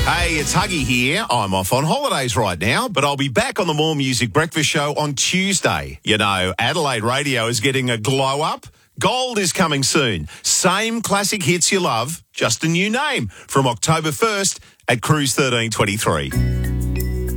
Hey, it's Huggy here. I'm off on holidays right now, but I'll be back on the More Music Breakfast Show on Tuesday. You know, Adelaide radio is getting a glow up. Gold is coming soon. Same classic hits you love, just a new name from October 1st at Cruise 1323.